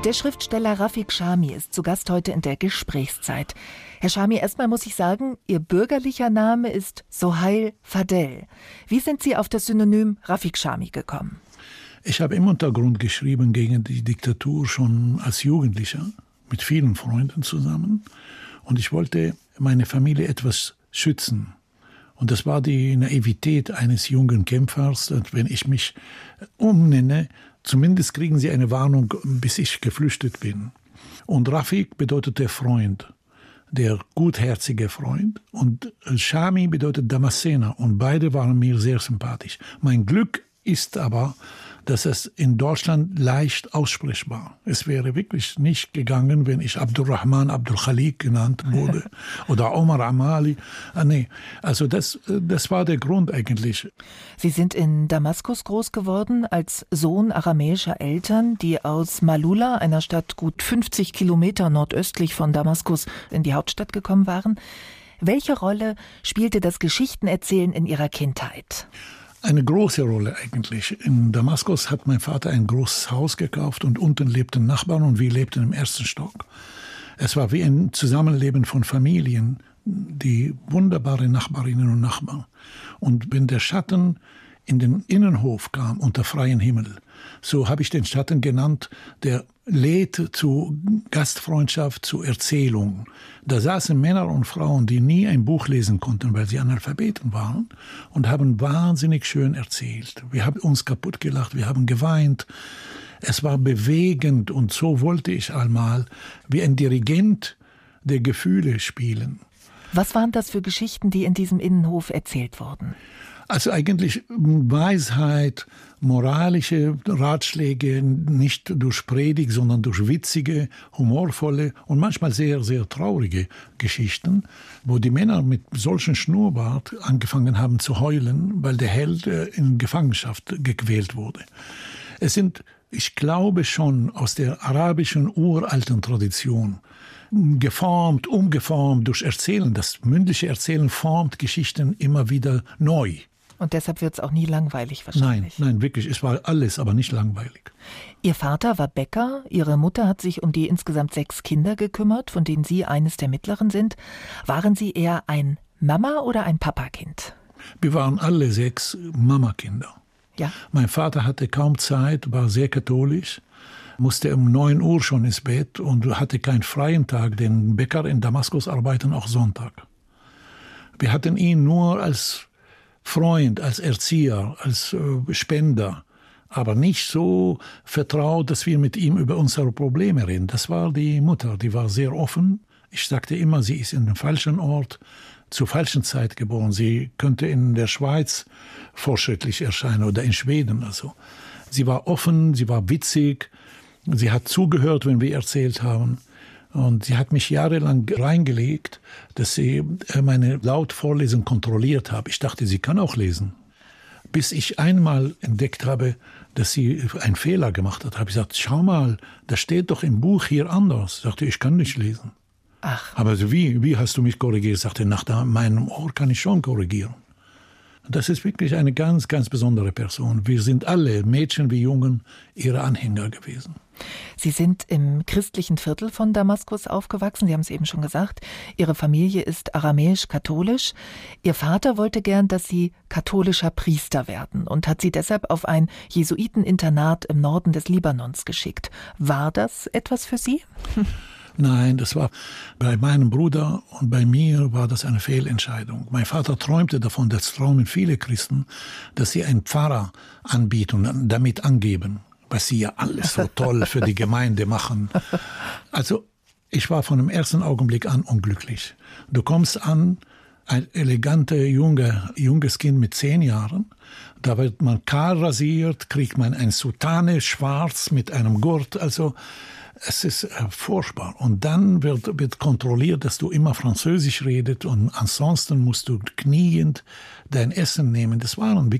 Der Schriftsteller Rafik Chami ist zu Gast heute in der Gesprächszeit. Herr Chami, erstmal muss ich sagen, Ihr bürgerlicher Name ist Sohail Fadel. Wie sind Sie auf das Synonym Rafik Chami gekommen? Ich habe im Untergrund geschrieben gegen die Diktatur schon als Jugendlicher mit vielen Freunden zusammen. Und ich wollte meine Familie etwas schützen. Und das war die Naivität eines jungen Kämpfers. Und wenn ich mich umnenne, zumindest kriegen sie eine Warnung, bis ich geflüchtet bin. Und Rafik bedeutet der Freund, der gutherzige Freund. Und Chami bedeutet Damaszener. Und beide waren mir sehr sympathisch. Mein Glück ist aber, dass es in Deutschland leicht aussprechbar. Es wäre wirklich nicht gegangen, wenn ich Abdurrahman Abdul Khalik genannt wurde oder Omar Amali. Nee, also das war der Grund eigentlich. Sie sind in Damaskus groß geworden als Sohn aramäischer Eltern, die aus Malula, einer Stadt gut 50 Kilometer nordöstlich von Damaskus, in die Hauptstadt gekommen waren. Welche Rolle spielte das Geschichtenerzählen in Ihrer Kindheit? Eine große Rolle eigentlich. In Damaskus hat mein Vater ein großes Haus gekauft und unten lebten Nachbarn und wir lebten im ersten Stock. Es war wie ein Zusammenleben von Familien, die wunderbare Nachbarinnen und Nachbarn. Und wenn der Schatten in den Innenhof kam unter freiem Himmel, so habe ich den Schatten genannt, der lädt zu Gastfreundschaft, zu Erzählung. Da saßen Männer und Frauen, die nie ein Buch lesen konnten, weil sie Analphabeten waren, und haben wahnsinnig schön erzählt. Wir haben uns kaputt gelacht, wir haben geweint. Es war bewegend und so wollte ich einmal wie ein Dirigent der Gefühle spielen. Was waren das für Geschichten, die in diesem Innenhof erzählt wurden? Also eigentlich Weisheit, moralische Ratschläge, nicht durch Predigt, sondern durch witzige, humorvolle und manchmal sehr, sehr traurige Geschichten, wo die Männer mit solchen Schnurrbart angefangen haben zu heulen, weil der Held in Gefangenschaft gequält wurde. Es sind, ich glaube schon, aus der arabischen uralten Tradition geformt, umgeformt durch Erzählen. Das mündliche Erzählen formt Geschichten immer wieder neu. Und deshalb wird es auch nie langweilig wahrscheinlich. Nein, wirklich. Es war alles, aber nicht langweilig. Ihr Vater war Bäcker, Ihre Mutter hat sich um die insgesamt 6 Kinder gekümmert, von denen Sie eines der mittleren sind. Waren Sie eher ein Mama- oder ein Papakind? Wir waren alle 6 Mamakinder. Ja. Mein Vater hatte kaum Zeit, war sehr katholisch, musste um 9 Uhr schon ins Bett und hatte keinen freien Tag, denn Bäcker in Damaskus arbeiten auch Sonntag. Wir hatten ihn nur als Freund, als Erzieher, als Spender, aber nicht so vertraut, dass wir mit ihm über unsere Probleme reden. Das war die Mutter, die war sehr offen. Ich sagte immer, sie ist in dem falschen Ort, zur falschen Zeit geboren. Sie könnte in der Schweiz fortschrittlich erscheinen oder in Schweden. Also. Sie war offen, sie war witzig, sie hat zugehört, wenn wir erzählt haben. Und sie hat mich jahrelang reingelegt, dass sie meine Lautvorlesung kontrolliert habe. Ich dachte, sie kann auch lesen. Bis ich einmal entdeckt habe, dass sie einen Fehler gemacht hat, habe ich gesagt, schau mal, das steht doch im Buch hier anders. Ich sagte, ich kann nicht lesen. Ach. Aber wie hast du mich korrigiert? Ich sagte, nach meinem Ohr kann ich schon korrigieren. Das ist wirklich eine ganz, ganz besondere Person. Wir sind alle, Mädchen wie Jungen, ihre Anhänger gewesen. Sie sind im christlichen Viertel von Damaskus aufgewachsen. Sie haben es eben schon gesagt. Ihre Familie ist aramäisch-katholisch. Ihr Vater wollte gern, dass Sie katholischer Priester werden und hat Sie deshalb auf ein Jesuiteninternat im Norden des Libanons geschickt. War das etwas für Sie? Nein, das war bei meinem Bruder und bei mir war das eine Fehlentscheidung. Mein Vater träumte davon, das träumen viele Christen, dass sie einen Pfarrer anbieten und damit angeben, was sie ja alles so toll für die Gemeinde machen. Also ich war von dem ersten Augenblick an unglücklich. Du kommst an, ein eleganter junges Kind mit 10 Jahren, da wird man kahl rasiert, kriegt man ein Soutane schwarz mit einem Gurt, also es ist furchtbar. Und dann wird kontrolliert, dass du immer Französisch redest und ansonsten musst du kniend dein Essen nehmen. Das waren